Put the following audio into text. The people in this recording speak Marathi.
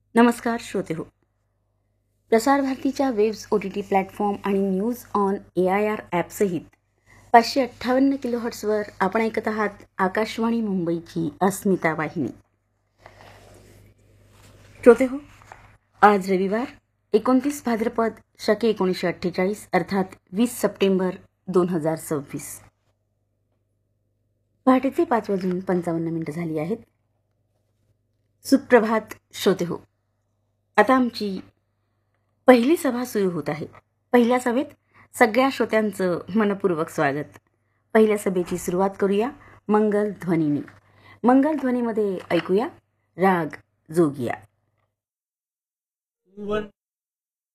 नमस्कार श्रोते हो. प्रसार भारतीच्या वेब्स OTT प्लॅटफॉर्म आणि न्यूज ऑन AIR ॲपसहित 558 किलोहर्ट्सवर आपण ऐकत आहात आकाशवाणी मुंबईची अस्मिता वाहिनी. श्रोते हो, आज रविवार 29 भाद्रपद शके 1948 अर्थात 20 सप्टेंबर 2026. पहाटेचे 5:55 झाली आहेत. सुप्रभात श्रोते हो. आता आमची पहिली सभा सुरू होत आहे. पहिल्या सभेत सगळ्या श्रोत्यांचं मनपूर्वक स्वागत. पहिल्या सभेची सुरुवात करूया मंगल ध्वनीने. मंगल ध्वनीमध्ये ऐकूया राग जोगिया.